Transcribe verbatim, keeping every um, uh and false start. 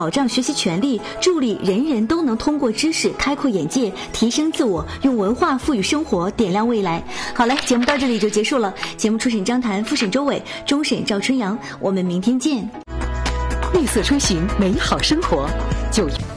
保障学习权利，助力人人都能通过知识开阔眼界、提升自我，用文化赋予生活，点亮未来。好嘞，节目到这里就结束了。节目初审张谭，复审周伟，终审赵春阳。我们明天见。 绿色出行，美好生活，就。